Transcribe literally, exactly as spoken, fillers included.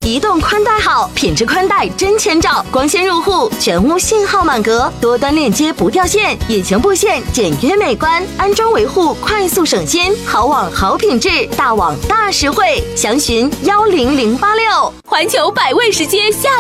移动宽带好，品质宽带真千兆，光纤入户，全屋信号满格，多端链接不掉线，引擎布线简约美观，安装维护快速省心，好网好品质，大网大实惠，详询幺零零八六。 环球百味食街下